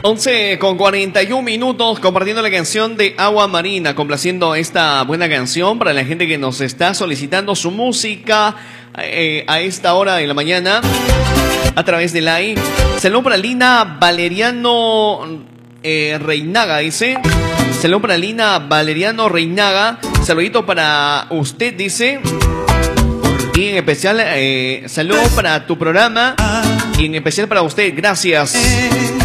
11:41, compartiendo la canción de Agua Marina, complaciendo esta buena canción para la gente que nos está solicitando su música a esta hora de la mañana a través de live. Saludos para Lina Valeriano Reinaga, dice. Saludos para Lina Valeriano Reinaga. Saludito para usted, dice. Y en especial, saludos para tu programa. Y en especial para usted, gracias.